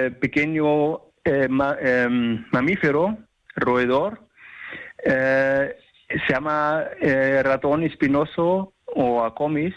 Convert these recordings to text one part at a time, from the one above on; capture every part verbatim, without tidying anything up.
eh, pequeño eh, ma, eh, mamífero, roedor, eh, se llama eh, ratón espinoso o acomis,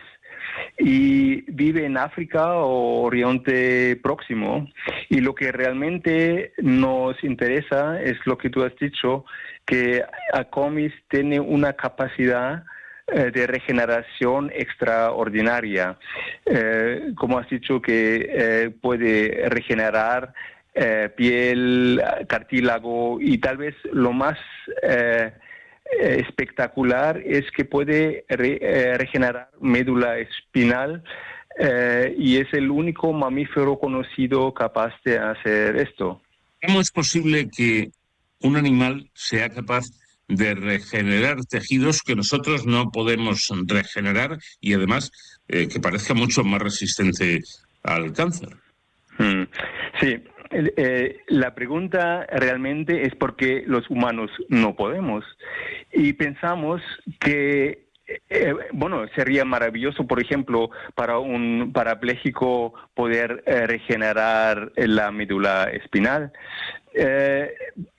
y vive en África o Oriente Próximo. Y lo que realmente nos interesa es lo que tú has dicho, que acomis tiene una capacidad eh, de regeneración extraordinaria. Eh, como has dicho, que eh, puede regenerar eh, piel, cartílago, y tal vez lo más eh, espectacular es que puede re, eh, regenerar médula espinal, eh, y es el único mamífero conocido capaz de hacer esto. ¿Cómo es posible que un animal sea capaz de regenerar tejidos que nosotros no podemos regenerar y además eh, que parezca mucho más resistente al cáncer? Hmm. Sí. Eh, la pregunta realmente es por qué los humanos no podemos. Y pensamos que, eh, bueno, sería maravilloso, por ejemplo, para un parapléjico poder eh, regenerar la médula espinal. Eh,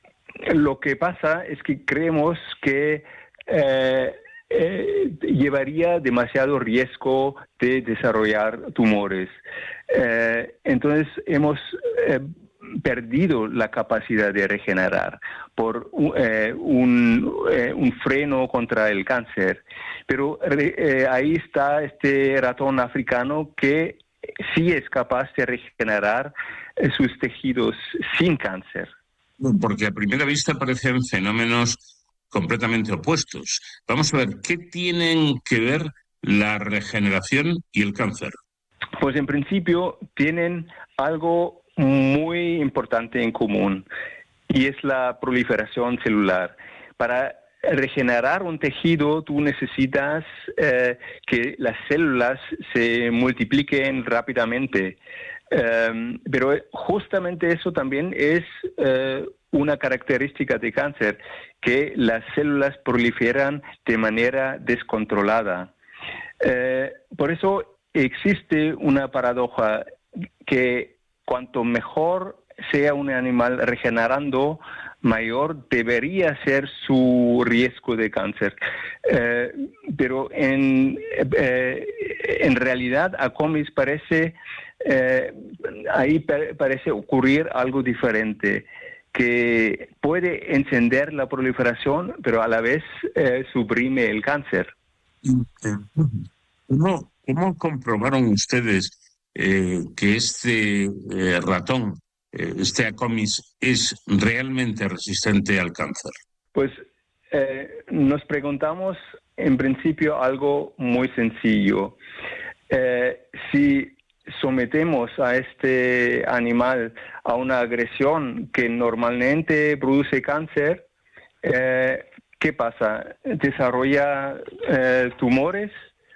lo que pasa es que creemos que eh, eh, llevaría demasiado riesgo de desarrollar tumores. Eh, entonces hemos eh, perdido la capacidad de regenerar por eh, un, eh, un freno contra el cáncer. Pero eh, ahí está este ratón africano que sí es capaz de regenerar eh, sus tejidos sin cáncer. Porque a primera vista parecen fenómenos completamente opuestos. Vamos a ver, ¿qué tienen que ver la regeneración y el cáncer? Pues en principio tienen algo muy importante en común, y es la proliferación celular. Para regenerar un tejido tú necesitas eh, que las células se multipliquen rápidamente. Um, pero justamente eso también es uh, una característica de cáncer, que las células proliferan de manera descontrolada. Uh, por eso existe una paradoja, que cuanto mejor sea un animal regenerando, mayor debería ser su riesgo de cáncer. Eh, pero en, eh, en realidad acomis parece, eh, ahí parece ocurrir algo diferente, que puede encender la proliferación, pero a la vez eh, suprime el cáncer. ¿Cómo, cómo comprobaron ustedes eh, que este eh, ratón, eh, este acomis, es realmente resistente al cáncer? Pues eh, nos preguntamos en principio algo muy sencillo. Eh, si sometemos a este animal a una agresión que normalmente produce cáncer, eh, ¿qué pasa? ¿Desarrolla eh, tumores?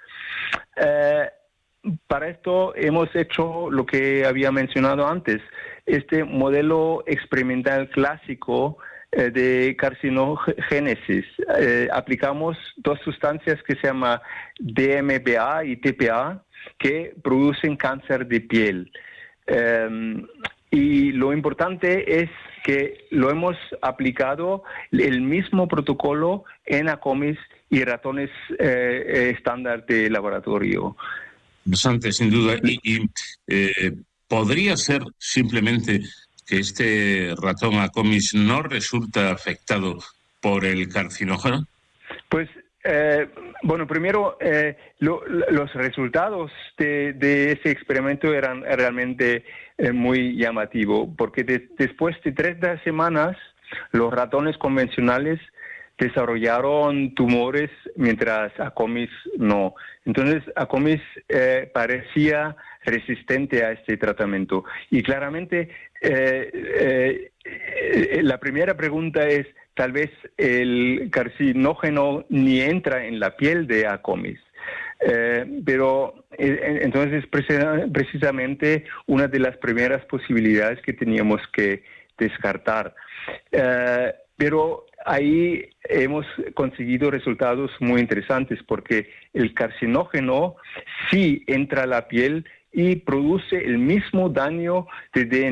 Eh, para esto hemos hecho lo que había mencionado antes, este modelo experimental clásico eh, de carcinogénesis. Eh, aplicamos dos sustancias que se llaman D M B A y T P A, que producen cáncer de piel. Eh, y lo importante es que lo hemos aplicado el mismo protocolo en acomis y ratones eh, estándar de laboratorio. Interesante, sin duda. Y, y eh, podría ser simplemente que este ratón acomis no resulta afectado por el carcinógeno. Pues eh, bueno, primero eh, lo, los resultados de, de ese experimento eran realmente eh, muy llamativos, porque de, después de treinta semanas los ratones convencionales desarrollaron tumores, mientras acomis no. Entonces acomis eh, parecía resistente a este tratamiento. Y claramente eh, eh, eh, la primera pregunta es, tal vez el carcinógeno ni entra en la piel de acomis. Eh, pero eh, entonces precisamente una de las primeras posibilidades que teníamos que descartar. Eh, pero ahí hemos conseguido resultados muy interesantes, porque el carcinógeno sí entra a la piel y produce el mismo daño de D N A